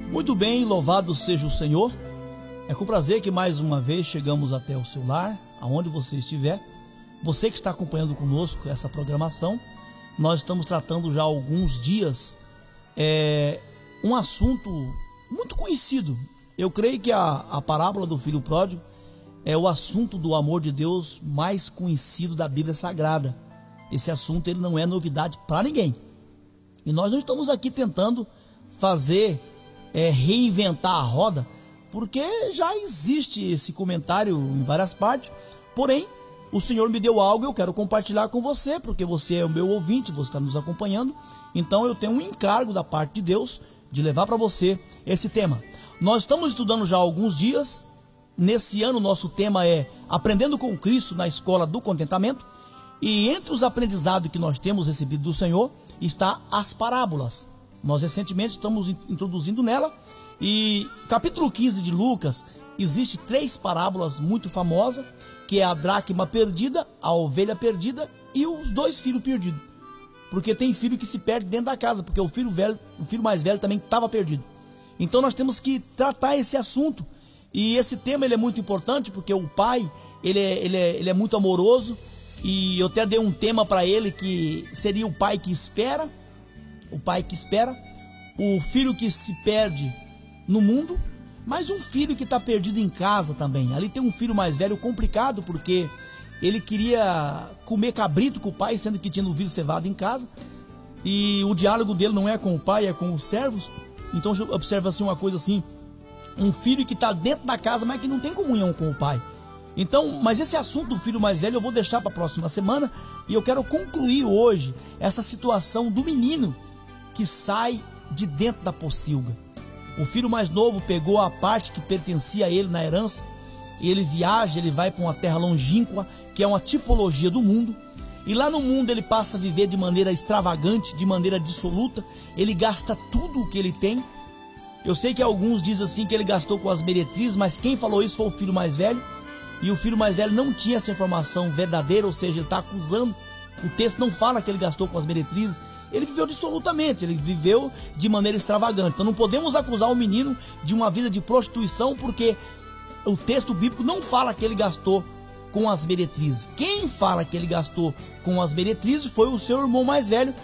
Muito bem, louvado seja o Senhor. É com prazer que mais uma vez chegamos até o seu lar, aonde você estiver. Você que está acompanhando conosco essa programação, nós estamos tratando já há alguns dias um assunto muito conhecido. Eu creio que a parábola do filho pródigo é o assunto do amor de Deus mais conhecido da Bíblia Sagrada. Esse assunto ele não é novidade para ninguém. E nós não estamos aqui tentando reinventar a roda, porque já existe esse comentário em várias partes. Porém, o Senhor me deu algo e eu quero compartilhar com você, porque você é o meu ouvinte, você está nos acompanhando. Então eu tenho um encargo da parte de Deus de levar para você esse tema. Nós estamos estudando já há alguns dias. Nesse ano nosso tema é Aprendendo com Cristo na Escola do Contentamento. E entre os aprendizados que nós temos recebido do Senhor está as parábolas. Nós recentemente estamos introduzindo nela. E capítulo 15 de Lucas, existe 3 parábolas muito famosas, que é a dracma perdida, a ovelha perdida e os 2 filhos perdidos. Porque tem filho que se perde dentro da casa, porque o filho mais velho também estava perdido. Então nós temos que tratar esse assunto. E esse tema ele é muito importante, porque o pai ele é muito amoroso. E eu até dei um tema para ele, que seria o pai que espera. O pai que espera. O filho que se perde no mundo, mas um filho que está perdido em casa também. Ali tem um filho mais velho complicado, porque ele queria comer cabrito com o pai, sendo que tinha novilho cevado em casa. E o diálogo dele não é com o pai, é com os servos. Então observa assim uma coisa assim, um filho que está dentro da casa, mas que não tem comunhão com o pai. Então, mas esse assunto do filho mais velho eu vou deixar para a próxima semana. E eu quero concluir hoje essa situação do menino que sai de dentro da pocilga. O filho mais novo pegou a parte que pertencia a ele na herança. E ele viaja, ele vai para uma terra longínqua, que é uma tipologia do mundo. E lá no mundo ele passa a viver de maneira extravagante, de maneira dissoluta. Ele gasta tudo o que ele tem. Eu sei que alguns dizem assim que ele gastou com as meretrizes, mas quem falou isso foi o filho mais velho. E o filho mais velho não tinha essa informação verdadeira, ou seja, ele está acusando. O texto não fala que ele gastou com as meretrizes. Ele viveu dissolutamente, ele viveu de maneira extravagante. Então não podemos acusar o menino de uma vida de prostituição, porque o texto bíblico não fala que ele gastou com as meretrizes. Quem fala que ele gastou com as meretrizes foi o seu irmão mais velho,